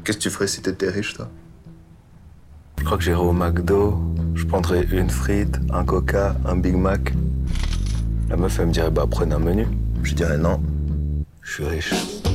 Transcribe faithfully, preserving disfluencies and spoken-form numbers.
Qu'est-ce que tu ferais si t'étais riche, toi? Je crois que j'irais au McDo, je prendrais une frite, un Coca, un Big Mac. La meuf, elle me dirait, bah prenez un menu. Je dirais non. Je suis riche.